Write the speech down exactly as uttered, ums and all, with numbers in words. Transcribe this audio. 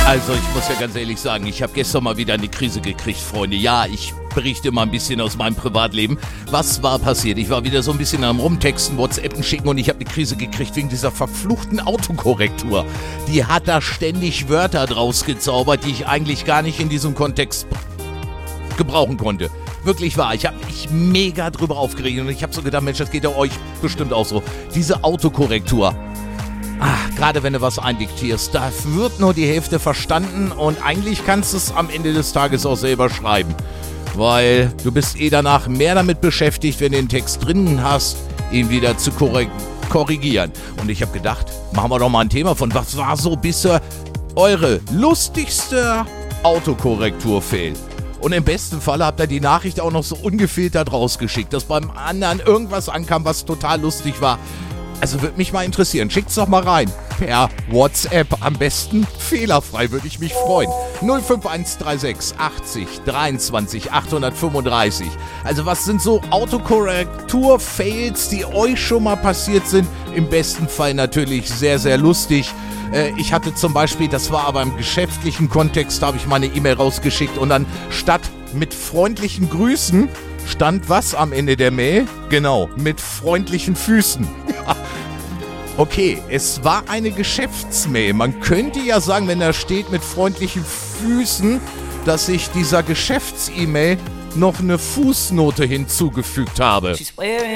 Also ich muss ja ganz ehrlich sagen, ich habe gestern mal wieder eine Krise gekriegt, Freunde. Ja, ich berichte mal ein bisschen aus meinem Privatleben. Was war passiert? Ich war wieder so ein bisschen am Rumtexten, WhatsAppen schicken und ich habe eine Krise gekriegt wegen dieser verfluchten Autokorrektur. Die hat da ständig Wörter draus gezaubert, die ich eigentlich gar nicht in diesem Kontext gebrauchen konnte. Wirklich wahr, ich habe mich mega drüber aufgeregt und ich habe so gedacht, Mensch, das geht ja euch bestimmt auch so. Diese Autokorrektur. Ach, gerade wenn du was eindiktierst, da wird nur die Hälfte verstanden und eigentlich kannst du es am Ende des Tages auch selber schreiben. Weil du bist eh danach mehr damit beschäftigt, wenn du den Text drinnen hast, ihn wieder zu korrig- korrigieren. Und ich habe gedacht, machen wir doch mal ein Thema von, was war so bisher eure lustigste Autokorrektur-Fail? Und im besten Fall habt ihr die Nachricht auch noch so ungefiltert rausgeschickt, dass beim anderen irgendwas ankam, was total lustig war. Also würde mich mal interessieren. Schickt's doch mal rein. Per WhatsApp. Am besten fehlerfrei, würde ich mich freuen. null fünf eins drei sechs achtzig dreiundzwanzig achthundertfünfunddreißig. Also was sind so Autokorrektur-Fails, die euch schon mal passiert sind? Im besten Fall natürlich sehr, sehr lustig. Äh, ich hatte zum Beispiel, das war aber im geschäftlichen Kontext, da habe ich mal eine E-Mail rausgeschickt und dann statt mit freundlichen Grüßen stand was am Ende der Mail? Genau, mit freundlichen Füßen. Okay, es war eine Geschäftsmail. Man könnte ja sagen, wenn da steht mit freundlichen Füßen, dass ich dieser Geschäfts-E-Mail noch eine Fußnote hinzugefügt habe.